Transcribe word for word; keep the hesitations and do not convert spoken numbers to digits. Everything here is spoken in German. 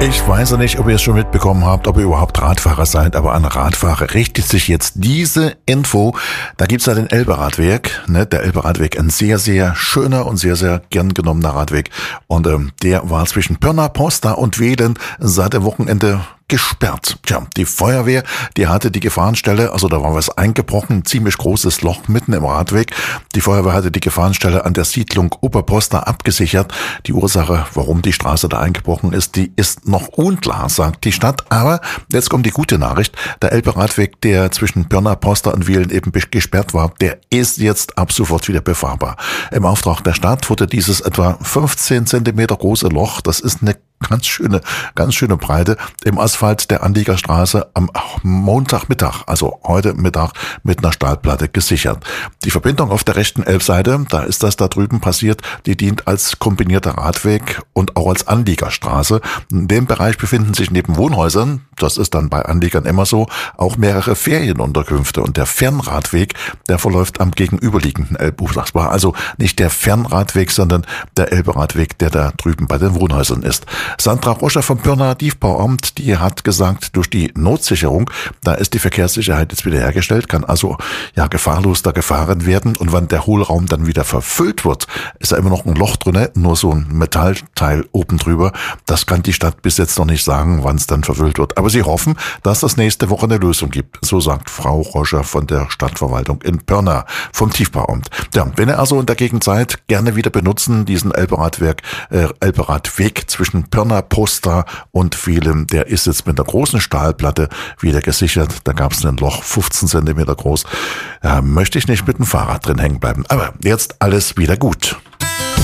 Ich weiß ja nicht, ob ihr es schon mitbekommen habt, ob ihr überhaupt Radfahrer seid, aber an Radfahrer richtet sich jetzt diese Info. Da gibt's ja den Elbe-Radweg, ne? Der Elbe-Radweg, ein sehr, sehr schöner und sehr, sehr gern genommener Radweg. Und ähm, der war zwischen Pirna, Posta und Wehlen seit dem Wochenende gesperrt. Tja, die Feuerwehr, die hatte die Gefahrenstelle, also da war was eingebrochen, ein ziemlich großes Loch mitten im Radweg. Die Feuerwehr hatte die Gefahrenstelle an der Siedlung Oberposta abgesichert. Die Ursache, warum die Straße da eingebrochen ist, die ist noch unklar, sagt die Stadt. Aber jetzt kommt die gute Nachricht. Der Elbe-Radweg, der zwischen Pirna, Posta und Wehlen eben gesperrt war, der ist jetzt ab sofort wieder befahrbar. Im Auftrag der Stadt wurde dieses etwa fünfzehn Zentimeter große Loch, das ist eine ganz schöne, ganz schöne Breite, im Asphalt der Anliegerstraße am Montagmittag, also heute Mittag, mit einer Stahlplatte gesichert. Die Verbindung auf der rechten Elbseite, da ist das da drüben passiert, die dient als kombinierter Radweg und auch als Anliegerstraße. In dem Bereich befinden sich neben Wohnhäusern, das ist dann bei Anliegern immer so, auch mehrere Ferienunterkünfte. Und der Fernradweg, der verläuft am gegenüberliegenden Elbufer. Das war also nicht der Fernradweg, sondern der Elbe-Radweg, der da drüben bei den Wohnhäusern ist. Sandra Roscher vom Pirna Tiefbauamt, die hat gesagt, durch die Notsicherung, da ist die Verkehrssicherheit jetzt wieder hergestellt, kann also ja gefahrlos da gefahren werden. Und wenn der Hohlraum dann wieder verfüllt wird, ist da immer noch ein Loch drin, nur so ein Metallteil oben drüber. Das kann die Stadt bis jetzt noch nicht sagen, wann es dann verfüllt wird. Aber sie hoffen, dass das nächste Woche eine Lösung gibt. So sagt Frau Roscher von der Stadtverwaltung in Pirna vom Tiefbauamt. Ja, wenn ihr also in der Gegend seid, gerne wieder benutzen, diesen Elbe-Radweg, äh, Elbe-Radweg zwischen Pirna, Posta und Wehlen. Der ist jetzt mit einer großen Stahlplatte wieder gesichert. Da gab es ein Loch, fünfzehn Zentimeter groß. Da möchte ich nicht mit dem Fahrrad drin hängen bleiben. Aber jetzt alles wieder gut.